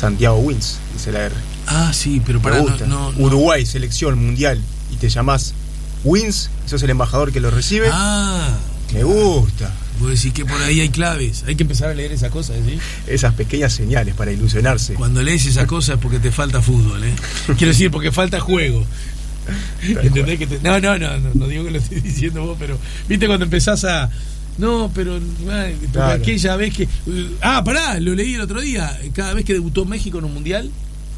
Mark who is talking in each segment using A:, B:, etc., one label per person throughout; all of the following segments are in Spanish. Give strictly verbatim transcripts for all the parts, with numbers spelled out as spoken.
A: Santiago Wins, dice la R.
B: Ah, sí, pero para
A: no,
B: no, no,
A: Uruguay, selección mundial, y te llamás Wins, sos el embajador que lo recibe.
B: Ah,
A: me gusta.
B: Vos decís que por ahí hay claves, hay que empezar a leer esas cosas, ¿sí?
A: Esas pequeñas señales para ilusionarse.
B: Cuando lees esas cosas es porque te falta fútbol, ¿eh? Quiero decir, porque falta juego. ¿Entendés? Que te... no, no, no, no, no digo que lo estés diciendo vos, pero viste cuando empezás a... No, pero ay, claro. Aquella vez que... Ah, pará, lo leí el otro día. Cada vez que debutó México en un mundial,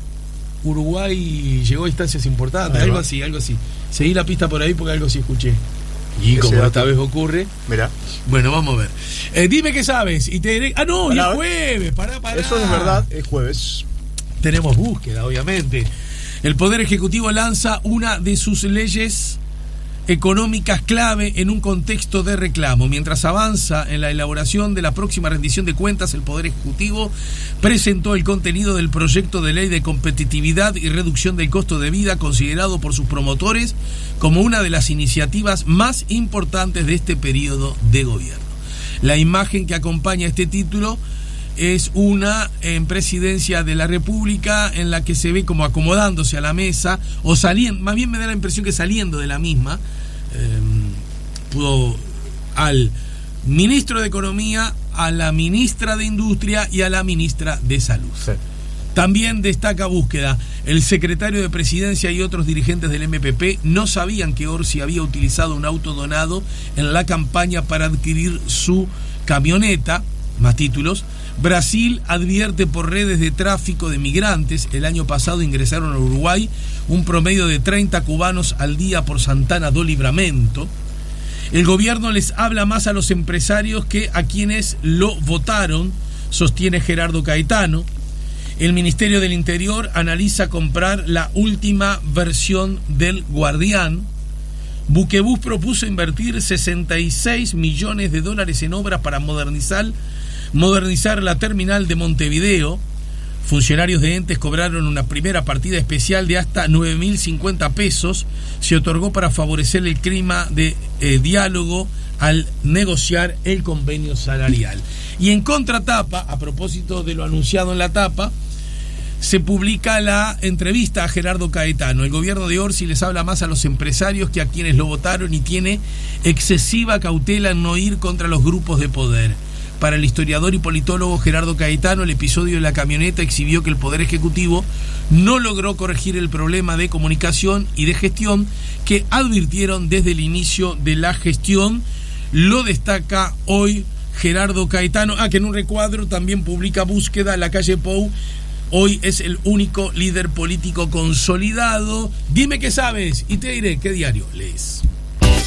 B: Uruguay llegó a instancias importantes. Algo así, algo así. Seguí la pista por ahí porque algo sí escuché. Y como dato. Esta vez ocurre.
A: Mirá.
B: Bueno, vamos a ver. Eh, dime qué sabes. Y te diré. Ah, no, pará, y es jueves. Pará, pará.
A: Eso es verdad, es jueves.
B: Tenemos búsqueda, obviamente. El Poder Ejecutivo lanza una de sus leyes económicas clave en un contexto de reclamo. Mientras avanza en la elaboración de la próxima rendición de cuentas, el Poder Ejecutivo presentó el contenido del proyecto de ley de competitividad y reducción del costo de vida, considerado por sus promotores como una de las iniciativas más importantes de este periodo de gobierno. La imagen que acompaña este título es una en Presidencia de la República en la que se ve como acomodándose a la mesa o saliendo, más bien me da la impresión que saliendo de la misma, eh, pudo al ministro de Economía, a la ministra de Industria y a la ministra de Salud. Sí. También destaca búsqueda. El secretario de Presidencia y otros dirigentes del M P P no sabían que Orsi había utilizado un auto donado en la campaña para adquirir su camioneta. Más títulos. Brasil advierte por redes de tráfico de migrantes. El año pasado ingresaron a Uruguay un promedio de treinta cubanos al día por Santana do Livramento. El gobierno les habla más a los empresarios que a quienes lo votaron, sostiene Gerardo Caetano. El Ministerio del Interior analiza comprar la última versión del Guardián. Buquebús propuso invertir sesenta y seis millones de dólares en obras para modernizar modernizar la terminal de Montevideo. Funcionarios de entes cobraron una primera partida especial de hasta nueve mil cincuenta pesos. Se otorgó para favorecer el clima de eh, diálogo al negociar el convenio salarial. Y en contratapa, a propósito de lo anunciado en la tapa, se publica la entrevista a Gerardo Caetano. El gobierno de Orsi les habla más a los empresarios que a quienes lo votaron y tiene excesiva cautela en no ir contra los grupos de poder. Para el historiador y politólogo Gerardo Caetano, el episodio de la camioneta exhibió que el Poder Ejecutivo no logró corregir el problema de comunicación y de gestión que advirtieron desde el inicio de la gestión. Lo destaca hoy Gerardo Caetano. Ah, que en un recuadro también publica búsqueda. La calle Pou hoy es el único líder político consolidado. Dime qué sabes y te diré qué diario lees.